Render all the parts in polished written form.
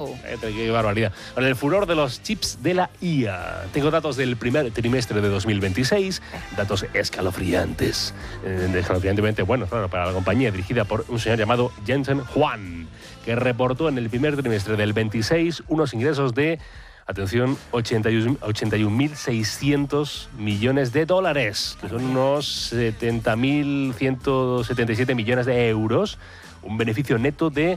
¡Wow! Qué barbaridad. Con el furor de los chips de la IA. Tengo datos del primer trimestre de 2026, datos escalofriantes. Escalofriantemente buenos, claro, para la compañía dirigida por un señor llamado Jensen Huang, que reportó en el primer trimestre del 26 unos ingresos de, atención, 81.600 millones de dólares, que son unos 70.177 millones de euros, un beneficio neto de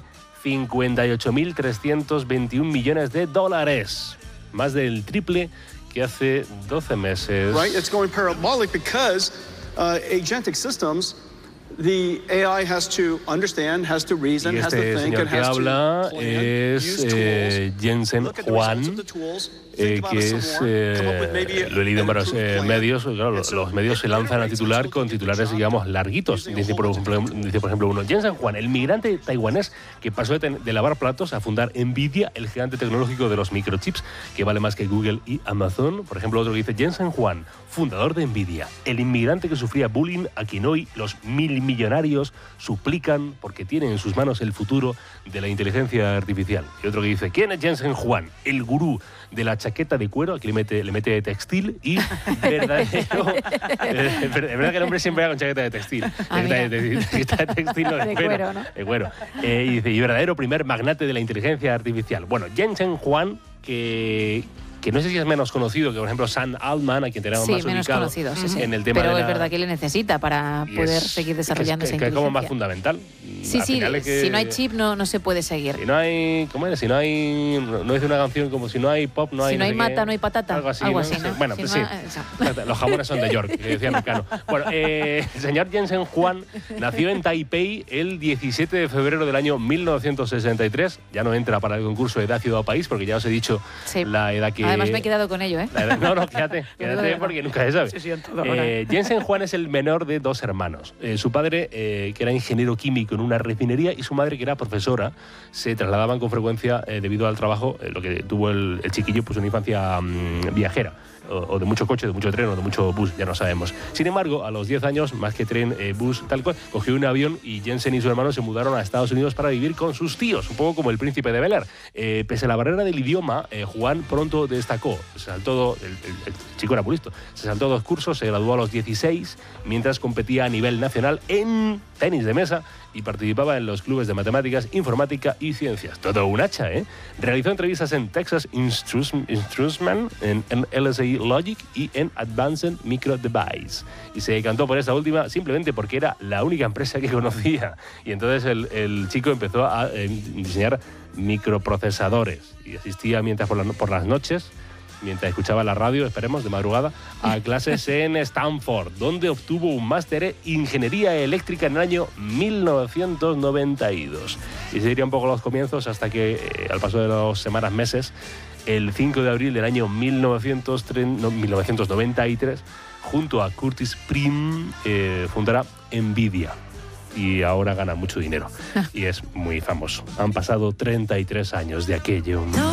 58.321 millones de dólares, más del triple que hace 12 meses. Right, it's going parabolic because agentic systems, the AI has to understand, has to reason, has to think, señor que habla es Jensen Huang, que es, lo he leído en varios medios, claro, los medios se lanzan a titular con titulares, digamos, larguitos. Dice, por ejemplo, uno, Jensen Huang, el migrante taiwanés que pasó de lavar platos a fundar Nvidia, el gigante tecnológico de los microchips, que vale más que Google y Amazon. Por ejemplo, otro que dice, Jensen Huang, fundador de Nvidia, el inmigrante que sufría bullying a quien hoy los millonarios suplican porque tienen en sus manos el futuro de la inteligencia artificial. Y otro que dice, ¿quién es Jensen Huang? El gurú de la chaqueta de cuero, que le mete textil y verdadero... Es verdad que el hombre siempre va con chaqueta de textil. Chaqueta de textil, no, de cuero, ¿no? De cuero. Y dice, y verdadero primer magnate de la inteligencia artificial. Bueno, Jensen Huang, que no sé si es menos conocido que, por ejemplo, Sam Altman, a quien tenemos más ubicado en el tema pero de es verdad que le necesita para poder seguir desarrollando esa inteligencia. Es como más fundamental. Sí, sí, si no hay chip no se puede seguir. Si no hay, ¿cómo era? Si no hay, no es una canción como si no hay pop, no hay... Si no hay mata, no hay patata. Algo así, ¿no? Bueno, pues sí. Los jamones son de York, que decía Mecano. Bueno, el señor Jensen Huang nació en Taipei el 17 de febrero del año 1963. Ya no entra para el concurso de edad, ciudad o país, porque ya os he dicho la edad que... Además me he quedado con ello, ¿eh? No, quédate porque nunca se sabe. Jensen Huang es el menor de dos hermanos. Su padre, que era ingeniero químico en una refinería, y su madre, que era profesora, se trasladaban con frecuencia debido al trabajo, lo que tuvo el chiquillo, pues una infancia viajera. O de mucho coche, de mucho tren o de mucho bus, ya no sabemos. Sin embargo, a los 10 años, más que tren, bus, tal cual, cogió un avión y Jensen y su hermano se mudaron a Estados Unidos para vivir con sus tíos, un poco como el príncipe de Bel-Air. Pese a la barrera del idioma, Juan pronto destacó. El chico era muy listo. Se saltó 2 cursos, se graduó a los 16, mientras competía a nivel nacional en tenis de mesa y participaba en los clubes de matemáticas, informática y ciencias. Todo un hacha, ¿eh? Realizó entrevistas en Texas Instruments, en LSI Logic y en Advanced Micro Device. Y se decantó por esta última simplemente porque era la única empresa que conocía. Y entonces el chico empezó a diseñar microprocesadores y asistía mientras por las noches, mientras escuchaba la radio, esperemos, de madrugada, a clases en Stanford, donde obtuvo un máster en Ingeniería Eléctrica en el año 1992. Y seguirían un poco los comienzos hasta que, al paso de las semanas, meses, el 5 de abril del año 1993, junto a Curtis Prim, fundará Nvidia. Y ahora gana mucho dinero. Y es muy famoso. Han pasado 33 años de aquello.